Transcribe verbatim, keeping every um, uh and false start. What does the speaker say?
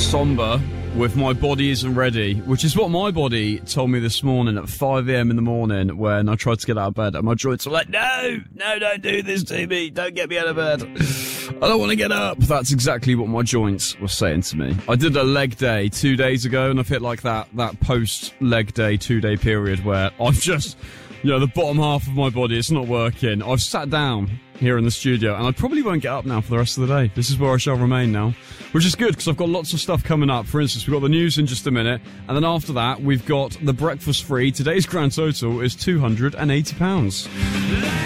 somber with my body isn't ready, which is what my body told me this morning at five a.m. in the morning when I tried to get out of bed, and my joints were like, no, no, don't do this to me, don't get me out of bed. I don't want to get up. That's exactly what my joints were saying to me. I did a leg day two days ago, and I've hit like that, that post-leg day two-day period where I've just, you know, the bottom half of my body, it's not working. I've sat down here in the studio, and I probably won't get up now for the rest of the day. This is where I shall remain now, which is good because I've got lots of stuff coming up. For instance, we've got the news in just a minute, and then after that, we've got the breakfast free. Today's grand total is two hundred eighty pounds.